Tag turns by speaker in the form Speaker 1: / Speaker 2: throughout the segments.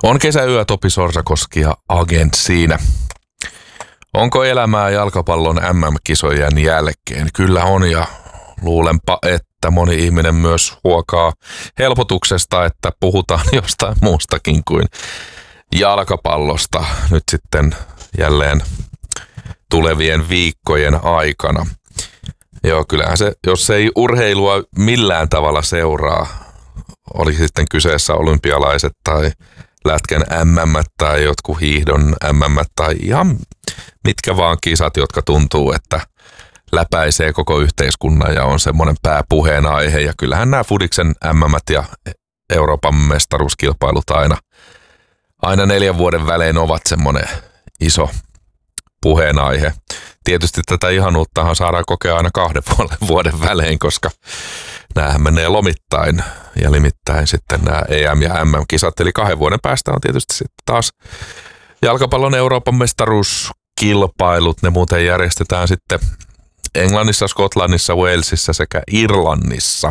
Speaker 1: On kesäyö, Topi Sorsakoski ja Agent siinä. Onko elämää jalkapallon MM-kisojen jälkeen? Kyllä on, ja luulenpa, että moni ihminen myös huokaa helpotuksesta, että puhutaan jostain muustakin kuin jalkapallosta nyt sitten jälleen tulevien viikkojen aikana. Joo, kyllähän se, jos ei urheilua millään tavalla seuraa, oli sitten kyseessä olympialaiset tai lätkän MM tai jotkut hiihdon MM tai ihan mitkä vaan kisat, jotka tuntuu, että läpäisee koko yhteiskunnan ja on semmoinen pääpuheenaihe. Ja kyllähän nämä Fudiksen MM ja Euroopan mestaruuskilpailut aina 4 vuoden välein ovat semmoinen iso puheenaihe. Tietysti tätä ihanuuttahan saadaan kokea aina 2 vuoden välein, koska näähän menee lomittain ja limittäin sitten nämä EM- ja MM-kisat. Eli 2 vuoden päästä on tietysti sitten taas jalkapallon Euroopan mestaruuskilpailut. Ne muuten järjestetään sitten Englannissa, Skotlannissa, Walesissa sekä Irlannissa.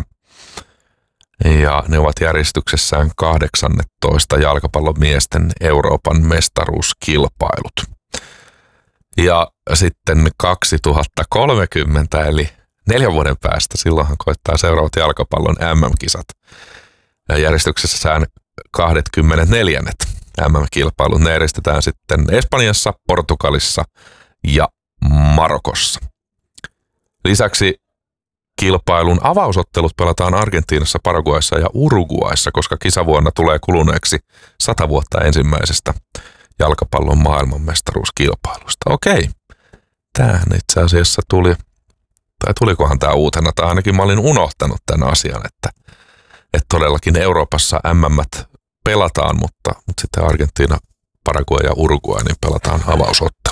Speaker 1: Ja ne ovat järjestyksessään 18 jalkapallon miesten Euroopan mestaruuskilpailut. Ja sitten 2030, eli 4 vuoden päästä, silloinhan koittaa seuraavat jalkapallon MM-kisat. Ja järjestyksessään 24. MM-kilpailut. Ne järjestetään sitten Espanjassa, Portugalissa ja Marokossa. Lisäksi kilpailun avausottelut pelataan Argentiinassa, Paraguayssa ja Uruguayssa, koska kisavuonna tulee kuluneeksi 100 vuotta ensimmäisestä jalkapallon maailmanmestaruuskilpailusta. Okei, tämähän itse asiassa tuli, tai tulikohan tämä uutena, tai ainakin mä olin unohtanut tämän asian, että todellakin Euroopassa MM pelataan, mutta sitten Argentiina, Paraguay ja Uruguay niin pelataan avausottelut.